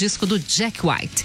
disco do Jack White.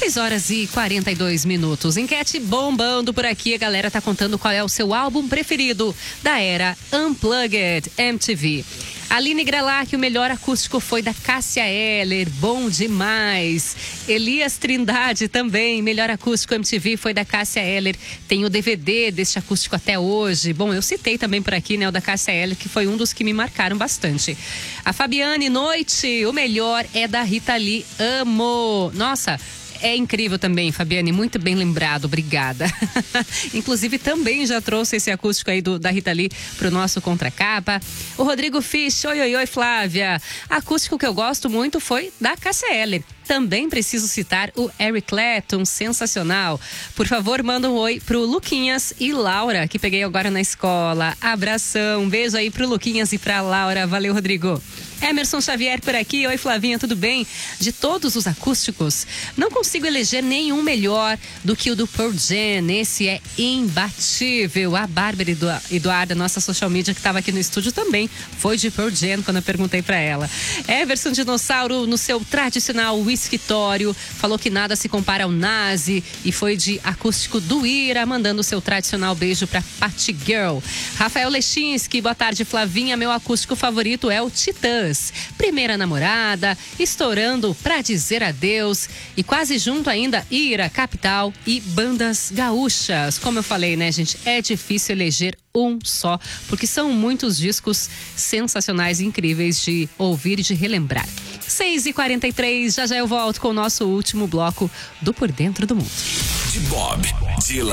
6h42. Enquete bombando por aqui. A galera tá contando qual é o seu álbum preferido da era Unplugged MTV. Aline Gralac, o melhor acústico foi da Cássia Eller, bom demais. Elias Trindade também, melhor acústico MTV foi da Cássia Eller. Tem o DVD deste acústico até hoje. Bom, eu citei também por aqui, né, o da Cássia Eller, que foi um dos que me marcaram bastante. A Fabiane, noite, o melhor é da Rita Lee, amo. Nossa, é incrível também, Fabiane, muito bem lembrado, obrigada. Inclusive também já trouxe esse acústico aí da Rita Lee pro nosso Contracapa. O Rodrigo Fisch, oi, Flávia. Acústico que eu gosto muito foi da Cássia Eller. Também preciso citar o Eric Clapton, sensacional. Por favor, manda um oi pro Luquinhas e Laura, que peguei agora na escola. Abração, beijo aí pro Luquinhas e pra Laura. Valeu, Rodrigo. Emerson Xavier por aqui. Oi, Flavinha, tudo bem? De todos os acústicos, não consigo eleger nenhum melhor do que o do Pearl Jam. Esse é imbatível. A Bárbara Eduarda, nossa social media que estava aqui no estúdio também, foi de Pearl Jam quando eu perguntei para ela. Everson Dinossauro, no seu tradicional whiskytório, falou que nada se compara ao Nazi e foi de acústico do Ira, mandando o seu tradicional beijo para Patty Girl. Rafael Lechinski, boa tarde, Flavinha. Meu acústico favorito é o Titãs. Primeira Namorada, Estourando Pra Dizer Adeus e quase junto ainda Ira, Capital e Bandas Gaúchas. Como eu falei, né, gente, é difícil eleger um só, porque são muitos discos sensacionais e incríveis de ouvir e de relembrar. 6h43, já eu volto com o nosso último bloco do Por Dentro do Mundo. De Bob Dylan.